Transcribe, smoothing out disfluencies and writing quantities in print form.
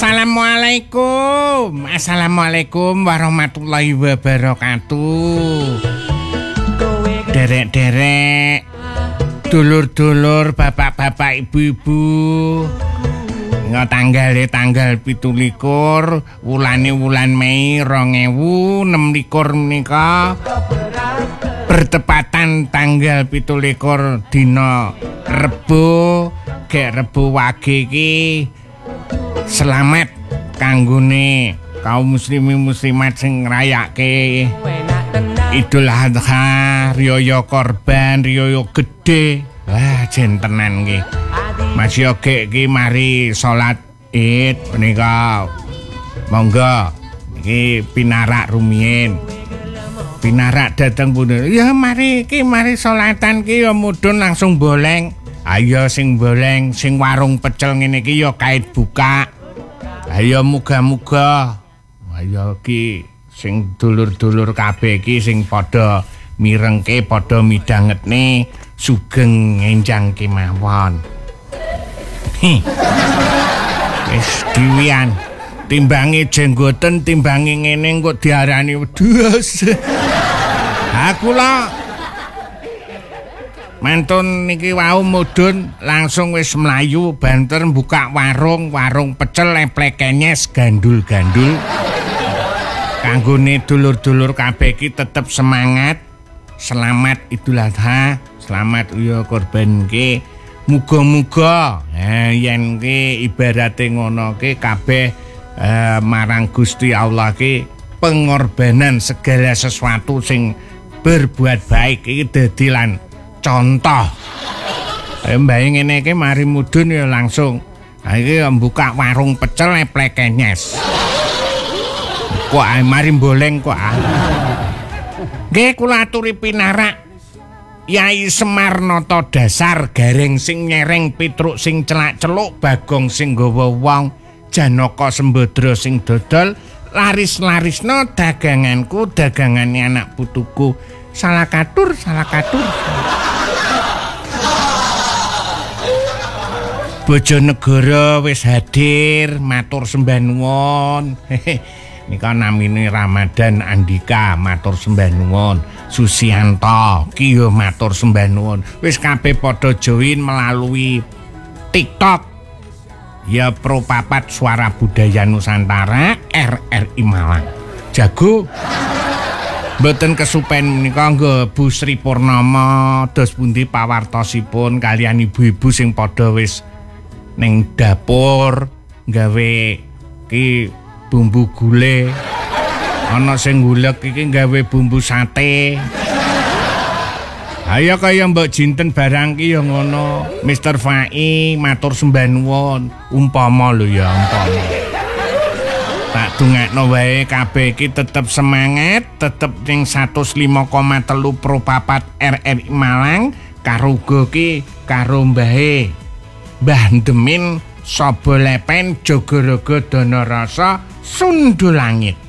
Assalamualaikum warahmatullahi wabarakatuh. Derek-derek, dulur-dulur, bapak-bapak, ibu-ibu. Tanggal 17 wulan Mei 2026 menika bertepatan tanggal 17 dina Rebo, Rebo Wage iki selamat kanggone kaum muslimin muslimat sing ngrayake Idul Adha, riyaya korban, riyaya gedhe. Wah, jentenan nggih. Mas Yoge iki mari salat Id menika. Monggo iki pinarak rumiyin. Pinarak dateng punten. Ya mari iki mari salatan ki ya mudhun langsung boleng. Ayo sing boleng, sing warung pecel ngene iki ya kait buka. Ayo muga-muga. Ayo ki sing dulur-dulur kabeh iki sing padha mirengke, padha midhangetne sugeng enjang kemawon. Wis diwian. Timbangi jenggoten, timbangi ngene kok diarani wedhus. Aku lah mantun niki wau mudhun langsung wis mlayu banter buka warung pecel leplekenyes gandul-gandul. Kanggone dulur-dulur kabeh iki tetep semangat. Selamat Idul Adha, selamat uya korban ki. Muga-muga yen ki ibarate ngono ki kabeh marang Gusti Allah ki pengorbanan segala sesuatu sing berbuat baik iki dadi lan contoh. Mbae ngene iki mari mudhun ya langsung. Ha iki mbuka warung pecel leplekenyes. Kok mari boleng kok. Nggih kula aturi pinarak Yai Semar Nata Dasar, Gareng sing nyereng, Pitruk sing celak-celuk, Bagong sing nggawa wong, Janaka Sembadra sing dodol, laris-larisno daganganku, dagangane anak putuku. Salah katur. Bojonegoro wis hadir, matur sembah nuwun. Nika namine Ramadan Andika matur sembah nuwun. Susianto ki yo matur sembah nuwun. Wis kabeh padha join melalui TikTok. Ya Pro 4 Suara Budaya Nusantara RRI Malang. Jago. Mboten kesupen menika nggo Bu Sri Purnama dos pundi pawartosipun kalian ibu-ibu sing padha wis ning dapur gawe ki bumbu gule. Ana sing ngulek iki gawe bumbu sate. Ayo kaya Mbok Jinten barang ki ya ngono. Mr. Fai matur sembah nuwun. Umpama lho ya umpama. Tak dongakno wae kabeh iki tetep semangat, tetep ning 105,3 Pro 4 RRI Malang karo uga ki karo mbahe Mbah Demin Sobo Lepen Jogorogo Donarasa Sundulangit.